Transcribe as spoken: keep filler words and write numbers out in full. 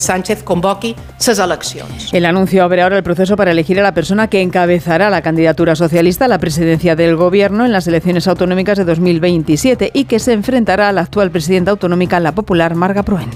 Sánchez convoqui ses eleccions. El anuncio abre ahora el proceso para elegir a la persona que encabezará la candidatura socialista a la presidencia del Gobierno en las elecciones autonómicas de dos mil veintisiete y que se enfrentará a la actual presidenta autonómica, la popular Marga Proens.